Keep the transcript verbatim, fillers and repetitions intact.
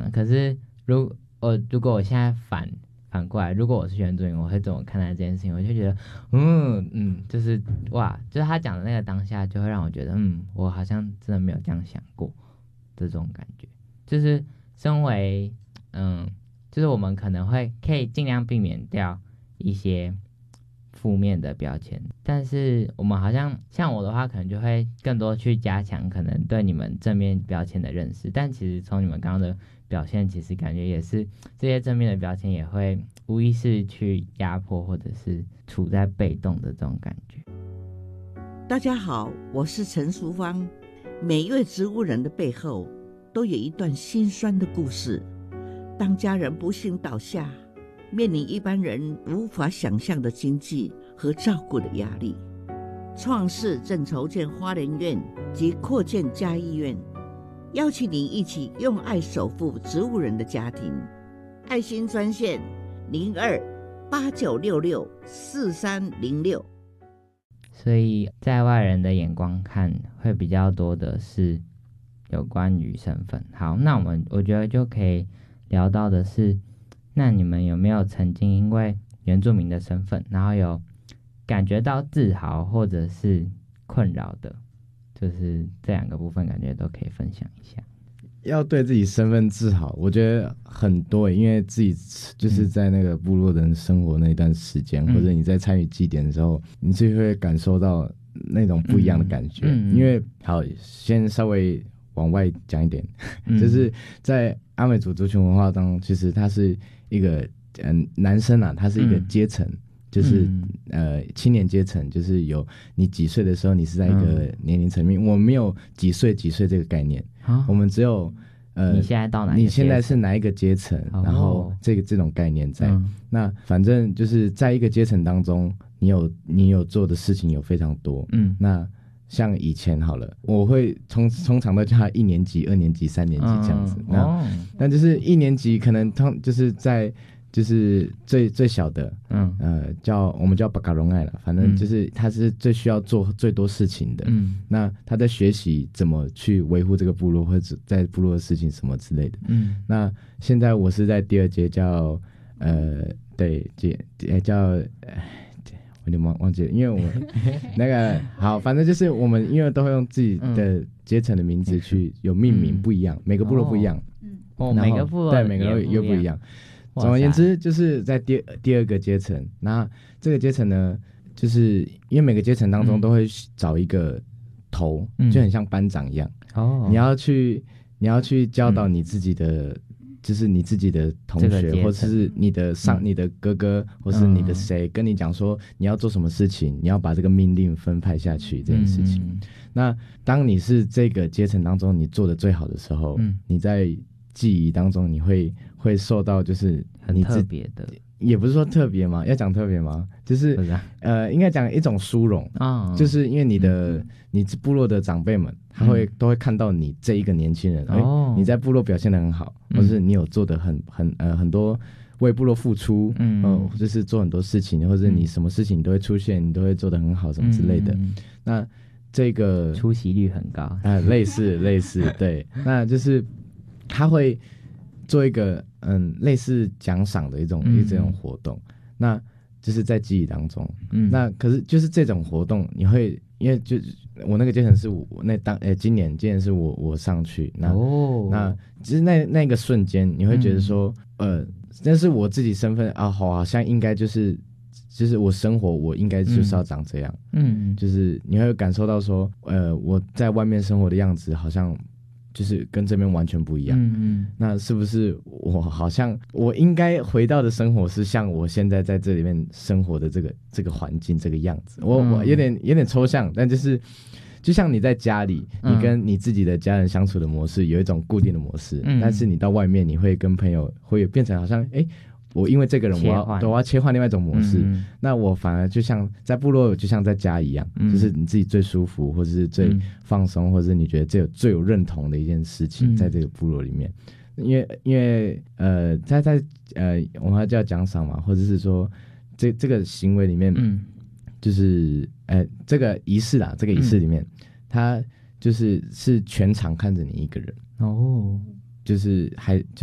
可是如我如果我现在反反过来，如果我是原住民，我会怎么看待这件事情？我就觉得，嗯嗯，就是哇，就是他讲的那个当下，就会让我觉得，嗯，我好像真的没有这样想过，这种感觉。就是身为，嗯，就是我们可能会可以尽量避免掉一些负面的标签，但是我们好像像我的话，可能就会更多去加强可能对你们正面标签的认识。但其实从你们刚刚的表现，其实感觉也是这些正面的标签也会无意识去压迫或者是处在被动的这种感觉。 大家好，我是陈淑芳。每一位植物人的背后都有一段心酸的故事。当家人不幸倒下，面临一般人无法想象的经济和照顾的压力，创世正筹建花莲院及扩建嘉义院，邀请您一起用爱守护植物人的家庭。爱心专线零二八九六六四三零六。 所以在外人的眼光看，会比较多的是有关于身份。好，那我们我觉得就可以聊到的是，那你们有没有曾经因为原住民的身份，然后有感觉到自豪或者是困扰的？就是这两个部分，感觉都可以分享一下。 要对自己身份自豪，我觉得很多耶，因为自己就是在那个部落的人生活那一段时间、嗯、或者你在参与祭典的时候，你就会感受到那种不一样的感觉、嗯嗯、因为好，先稍微往外讲一点、嗯、就是在阿美族族群文化中，其实它是一个、呃、男生啊，他是一个阶层、嗯，就是、嗯、呃青年阶层，就是有你几岁的时候，你是在一个年龄层面、嗯，我们没有几岁几岁这个概念、啊，我们只有呃你现在到哪一个阶层， 你现在是哪一个阶层、哦，然后这个这种概念在、嗯，那反正就是在一个阶层当中，你有你有做的事情有非常多，嗯，那像以前好了，我会通通常都叫他一年级、二年级、三年级这样子，嗯、那、哦、那就是一年级可能通就是在。就是最最小的，嗯，呃，叫我们叫巴卡隆爱了，反正就是他是最需要做最多事情的，嗯，那他在学习怎么去维护这个部落或者在部落的事情什么之类的，嗯，那现在我是在第二阶叫，呃，对，阶叫，呃我有点忘忘记了，因为我那个好，反正就是我们因为都会用自己的阶层的名字去有命名，嗯、不一样，每个部落不一样，嗯， 哦，每个部落对每个又不一样。总而言之，就是在第第二个阶层，那这个阶层呢，就是因为每个阶层当中都会找一个头，嗯、就很像班长一样。哦，你要去你要去教导你自己的，嗯、就是你自己的同学，或者是你的上、嗯、你的哥哥，或是你的谁、嗯、跟你讲说你要做什么事情，你要把这个命令分派下去这件事情。嗯、那当你是这个阶层当中你做的最好的时候，嗯、你在记忆当中你会会受到就是你很特别的， 也不是说特别嘛，要讲特别吗？就是呃，应该讲一种殊荣啊，就是因为你的、嗯、你部落的长辈们，他会、嗯、都会看到你这一个年轻人，哦、欸，你在部落表现得很好，嗯、或是你有做的很很呃很多为部落付出，嗯，呃、就是做很多事情，或者你什么事情你都会出现，你都会做得很好，什么之类的。嗯、那这个出席率很高啊、 呃，类似类似，对，那就是他会做一个嗯类似奖赏的一种、嗯、一种活动，那就是在记忆当中，嗯，那可是就是这种活动，你会因为就我那个阶层是我那当诶、欸、今年今年是我我上去，那、哦、那其实那那个瞬间你会觉得说，嗯、呃，但是我自己身份啊，好像应该就是就是我生活我应该就是要长这样，嗯，就是你会感受到说，呃，我在外面生活的样子好像。就是跟这边完全不一样，嗯嗯，那是不是我好像我应该回到的生活是像我现在在这里面生活的这个这个环境这个样子？我我有点有点抽象，但就是就像你在家里，你跟你自己的家人相处的模式有一种固定的模式，嗯、但是你到外面你会跟朋友会变成好像哎。欸我因为这个人我要我要切换另外一种模式、嗯、那我反而就像在部落就像在家一样、嗯、就是你自己最舒服或者是最放松、嗯、或者是你觉得最有最有认同的一件事情、嗯、在这个部落里面，因为因为呃在在呃我们还叫奖赏嘛，或者是说这这个行为里面、嗯、就是呃这个仪式啦这个仪式里面、嗯、它就是是全场看着你一个人哦，就是还